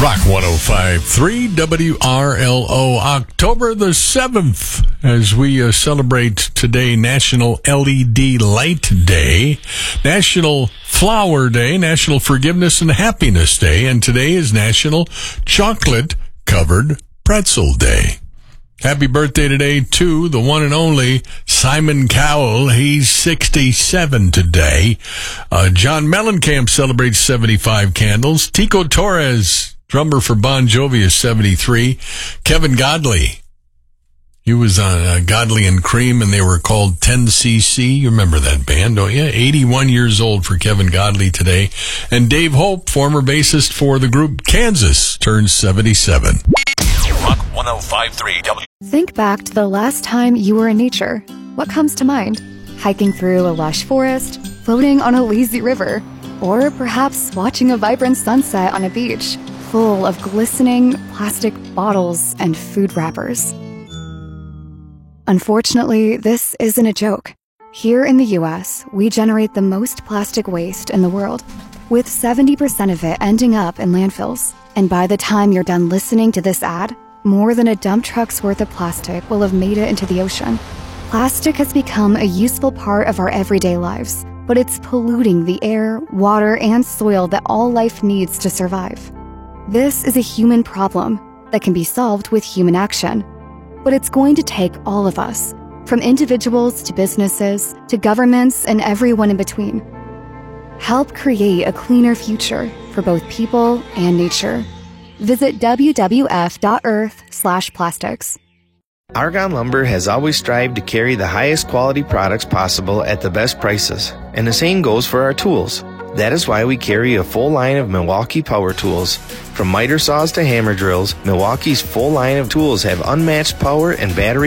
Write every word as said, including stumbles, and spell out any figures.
Rock one oh five point three W R L O, October the seventh, as we uh, celebrate today National L E D Light Day, National Flower Day, National Forgiveness and Happiness Day, and today is National Chocolate Covered Pretzel Day. Happy birthday today to the one and only Simon Cowell. He's sixty-seven today. Uh, John Mellencamp celebrates seventy-five candles. Tico Torres, drummer for Bon Jovi, is seventy-three. Kevin Godley, he was on uh, Godley and Cream, and they were called ten C C. You remember that band, don't you? eighty-one years old for Kevin Godley today. And Dave Hope, former bassist for the group Kansas, turns seventy-seven. Rock one oh five point three W. Think back to the last time you were in nature. What comes to mind? Hiking through a lush forest, floating on a lazy river, or perhaps watching a vibrant sunset on a beach full of glistening plastic bottles and food wrappers. Unfortunately, this isn't a joke. Here in the U S, we generate the most plastic waste in the world, with seventy percent of it ending up in landfills. And by the time you're done listening to this ad, more than a dump truck's worth of plastic will have made it into the ocean. Plastic has become a useful part of our everyday lives, but it's polluting the air, water, and soil that all life needs to survive. This is a human problem that can be solved with human action. But it's going to take all of us, from individuals to businesses to governments and everyone in between. Help create a cleaner future for both people and nature. Visit w w f dot earth slash plastics. Argonne Lumber has always strived to carry the highest quality products possible at the best prices, and the same goes for our tools. That is why we carry a full line of Milwaukee power tools. From miter saws to hammer drills, Milwaukee's full line of tools have unmatched power and battery